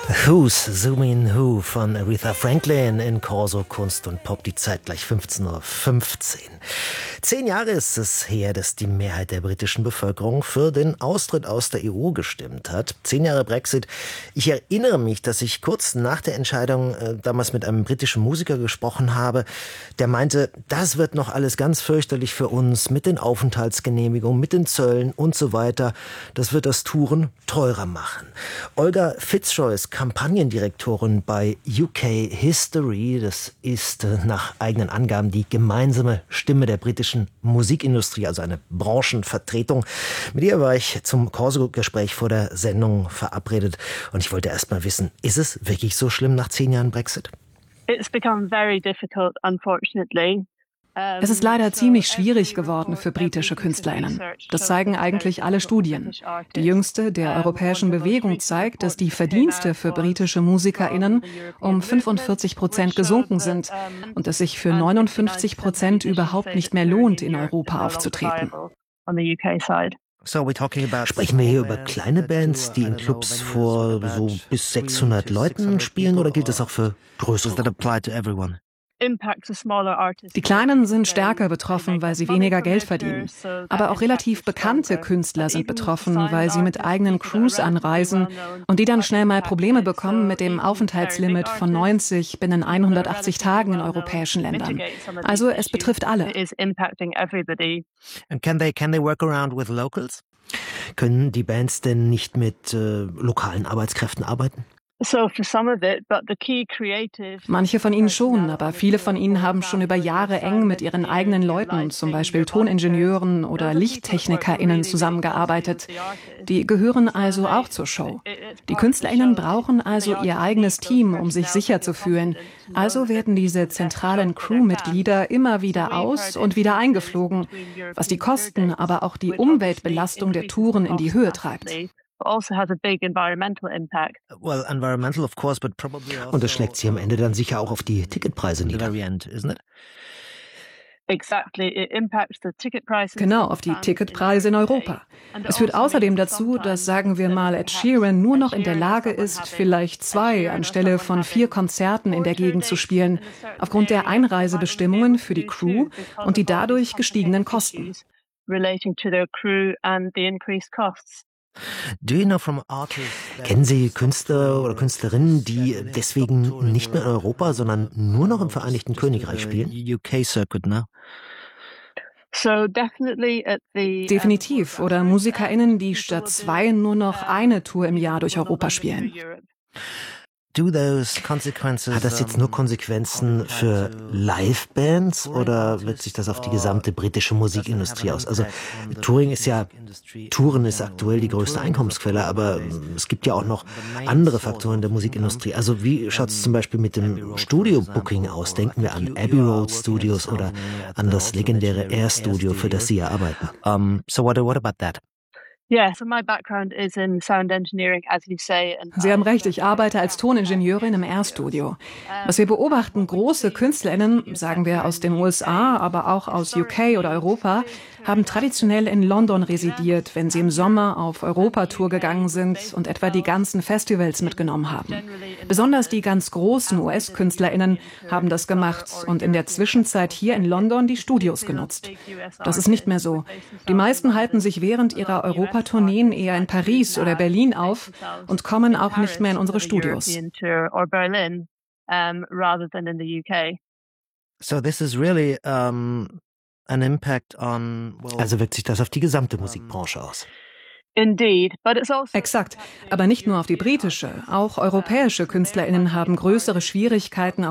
Who's Zoomin' Who von Aretha Franklin in Corso Kunst und Pop, die Zeit gleich 15:15 Uhr. 10 Jahre ist es her, dass die Mehrheit der britischen Bevölkerung für den Austritt aus der EU gestimmt hat. 10 Jahre Brexit. Ich erinnere mich, dass ich kurz nach der Entscheidung damals mit einem britischen Musiker gesprochen habe, der meinte, das wird noch alles ganz fürchterlich für uns mit den Aufenthaltsgenehmigungen, mit den Zöllen und so weiter. Das wird das Touren teurer machen. Olga Fitzroy ist Kampagnendirektorin bei UK History. Das ist nach eigenen Angaben die gemeinsame Stimme der britischen Musikindustrie, also eine Branchenvertretung. Mit ihr war ich zum Corso-Gespräch vor der Sendung verabredet. Und ich wollte erst mal wissen, ist es wirklich so schlimm nach 10 Jahren Brexit? It's become very difficult, unfortunately. Es ist leider ziemlich schwierig geworden für britische KünstlerInnen. Das zeigen eigentlich alle Studien. Die jüngste der europäischen Bewegung zeigt, dass die Verdienste für britische MusikerInnen um 45% gesunken sind und es sich für 59% überhaupt nicht mehr lohnt, in Europa aufzutreten. Sprechen wir hier über kleine Bands, die in Clubs vor so bis 600 Leuten spielen, oder gilt das auch für größere? Die Kleinen sind stärker betroffen, weil sie weniger Geld verdienen. Aber auch relativ bekannte Künstler sind betroffen, weil sie mit eigenen Crews anreisen und die dann schnell mal Probleme bekommen mit dem Aufenthaltslimit von 90 binnen 180 Tagen in europäischen Ländern. Also es betrifft alle. And can they work around with locals? Können die Bands denn nicht mit lokalen Arbeitskräften arbeiten? Manche von ihnen schon, aber viele von ihnen haben schon über Jahre eng mit ihren eigenen Leuten, zum Beispiel Toningenieuren oder LichttechnikerInnen zusammengearbeitet. Die gehören also auch zur Show. Die KünstlerInnen brauchen also ihr eigenes Team, um sich sicher zu fühlen. Also werden diese zentralen Crewmitglieder immer wieder aus- und wieder eingeflogen, was die Kosten, aber auch die Umweltbelastung der Touren in die Höhe treibt. Und das schlägt sich am Ende dann sicher auch auf die Ticketpreise nieder. Genau, auf die Ticketpreise in Europa. Es führt außerdem dazu, dass, sagen wir mal, Ed Sheeran nur noch in der Lage ist, vielleicht 2 anstelle von 4 Konzerten in der Gegend zu spielen, aufgrund der Einreisebestimmungen für die Crew und die dadurch gestiegenen Kosten. Kennen Sie Künstler oder Künstlerinnen, die deswegen nicht mehr in Europa, sondern nur noch im Vereinigten Königreich spielen? Definitiv. Oder MusikerInnen, die statt 2 nur noch eine Tour im Jahr durch Europa spielen. Hat das jetzt nur Konsequenzen für Live-Bands oder wirkt sich das auf die gesamte britische Musikindustrie aus? Also Touren ist aktuell die größte Einkommensquelle, aber es gibt ja auch noch andere Faktoren der Musikindustrie. Also wie schaut es zum Beispiel mit dem Studio-Booking aus? Denken wir an Abbey Road Studios oder an das legendäre Air Studio, für das Sie ja arbeiten. So what about that? Sie haben recht, ich arbeite als Toningenieurin im Air-Studio. Was wir beobachten, große KünstlerInnen, sagen wir aus den USA, aber auch aus UK oder Europa, haben traditionell in London residiert, wenn sie im Sommer auf Europatour gegangen sind und etwa die ganzen Festivals mitgenommen haben. Besonders die ganz großen US-KünstlerInnen haben das gemacht und in der Zwischenzeit hier in London die Studios genutzt. Das ist nicht mehr so. Die meisten halten sich während ihrer Europatourneen eher in Paris oder Berlin auf und kommen auch nicht mehr in unsere Studios. So this is really also wirkt sich das auf die gesamte Musikbranche aus? Exakt, aber nicht nur auf die britische. Auch europäische KünstlerInnen haben größere Schwierigkeiten,